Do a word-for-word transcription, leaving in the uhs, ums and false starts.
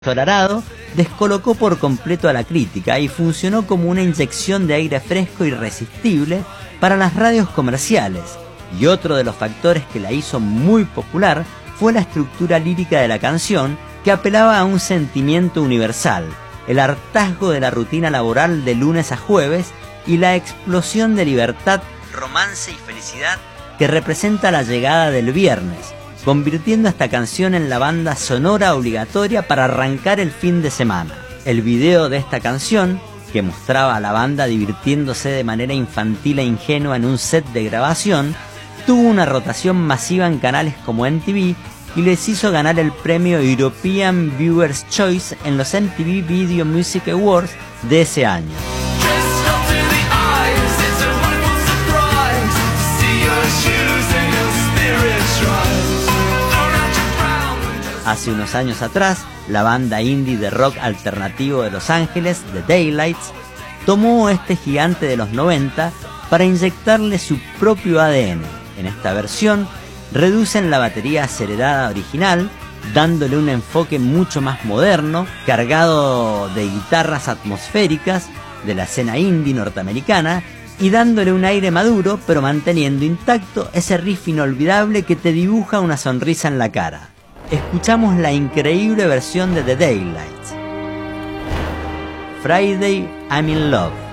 Colorado descolocó por completo a la crítica y funcionó como una inyección de aire fresco e irresistible para las radios comerciales, y otro de los factores que la hizo muy popular fue la estructura lírica de la canción, que apelaba a un sentimiento universal, el hartazgo de la rutina laboral de lunes a jueves y la explosión de libertad, romance y felicidad que representa la llegada del viernes, convirtiendo esta canción en la banda sonora obligatoria para arrancar el fin de semana. El video de esta canción, que mostraba a la banda divirtiéndose de manera infantil e ingenua en un set de grabación, tuvo una rotación masiva en canales como M T V y les hizo ganar el premio European Viewers' Choice en los M T V Video Music Awards de ese año. Hace unos años atrás, la banda indie de rock alternativo de Los Ángeles, The Daylights, tomó este gigante de los noventa para inyectarle su propio A D N. En esta versión, reducen la batería acelerada original, dándole un enfoque mucho más moderno, cargado de guitarras atmosféricas de la escena indie norteamericana, y dándole un aire maduro, pero manteniendo intacto ese riff inolvidable que te dibuja una sonrisa en la cara. Escuchamos la increíble versión de The Daylights. Friday, I'm in Love.